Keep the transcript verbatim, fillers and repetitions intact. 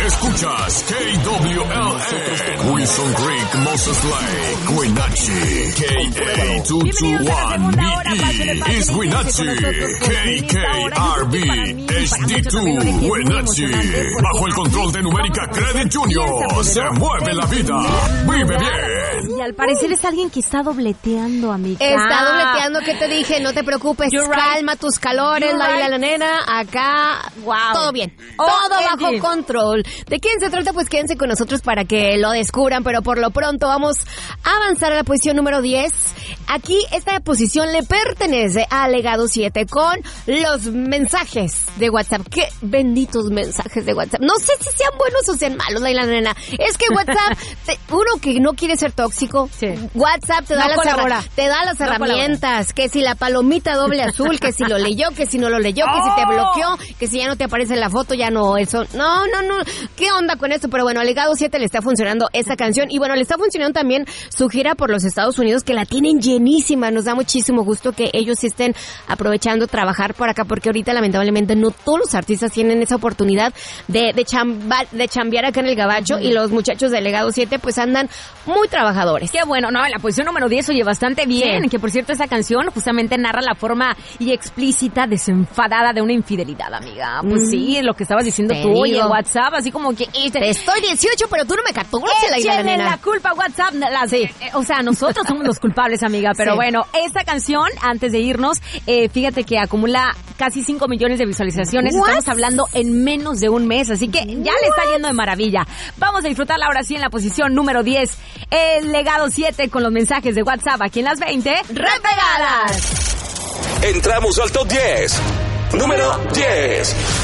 Escuchas K W L A, Wilson Creek, Moses Lake, Wenatchee, K A dos veintiuno B E, East Wenatchee, K K R B, H D dos, Wenatchee. Bajo el control de Numérica Credit Junior, se mueve la vida, vive bien. Y al parecer es alguien que está dobleteando, amiga. Está dobleteando, ¿qué te dije? No te preocupes, You're calma right. tus calores, You're la right. la nena, acá, Wow. todo bien, Oh, todo bajo Angie. control. ¿De quién se trata? Pues quédense con nosotros para que lo descubran, pero por lo pronto vamos a avanzar a la posición número diez. Aquí esta posición le pertenece a Legado siete con los mensajes de WhatsApp. Qué benditos mensajes de WhatsApp. No sé si sean buenos o sean malos, la nena. Es que WhatsApp, te, uno que no quiere ser tóxico, Sí. WhatsApp te da, No las, colabora. herra- te da las No herramientas, que si la palomita doble azul, que si lo leyó, que si no lo leyó, que si te ¡Oh! bloqueó, que si ya no te aparece en la foto, ya no, eso, no, no, no, ¿qué onda con esto? Pero bueno, a Legado siete le está funcionando esta canción, y bueno, le está funcionando también su gira por los Estados Unidos, que la tienen llenísima. Nos da muchísimo gusto que ellos estén aprovechando trabajar por acá, porque ahorita lamentablemente no todos los artistas tienen esa oportunidad de, de, chamba, de chambear acá en el gabacho, uh-huh. Y los muchachos de Legado siete pues andan muy trabajadores. Qué bueno, no, en la posición número diez oye bastante bien, sí. Que por cierto esa canción justamente narra la forma y explícita desenfadada de una infidelidad, amiga. Pues mm. sí, lo que estabas diciendo Te tú digo. oye, en WhatsApp, así como que... Te estoy dieciocho, pero tú no me catorce, la Échenle nena. la culpa a WhatsApp, la, sí. eh, o sea, nosotros somos los culpables, amiga, pero sí. Bueno, esta canción, antes de irnos, eh, fíjate que acumula casi cinco millones de visualizaciones. What? Estamos hablando en menos de un mes, así que ya What? le está yendo de maravilla. Vamos a disfrutarla ahora sí en la posición número diez. El Legado siete con los mensajes de WhatsApp aquí en las veinte. ¡Repegadas! Entramos al top diez. Número diez.